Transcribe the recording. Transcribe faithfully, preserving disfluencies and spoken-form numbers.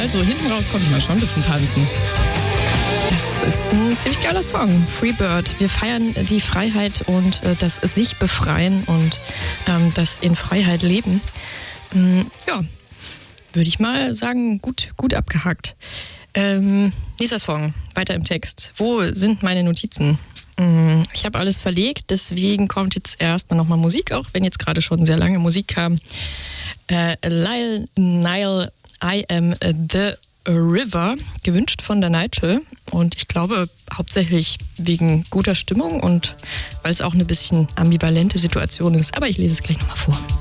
Also hinten raus konnte ich mal schon ein bisschen tanzen. Das ist ein ziemlich geiler Song, Free Bird. Wir feiern die Freiheit und äh, das sich befreien und ähm, das in Freiheit leben. Ähm, ja, würde ich mal sagen, gut, gut abgehakt. Ähm, nächster Song, weiter im Text. Wo sind meine Notizen? Ähm, ich habe alles verlegt, deswegen kommt jetzt erstmal nochmal Musik, auch wenn jetzt gerade schon sehr lange Musik kam. Äh, Lyle Nile, I Am The River, gewünscht von der Nigel. Und ich glaube, hauptsächlich wegen guter Stimmung und weil es auch eine bisschen ambivalente Situation ist. Aber ich lese es gleich nochmal vor.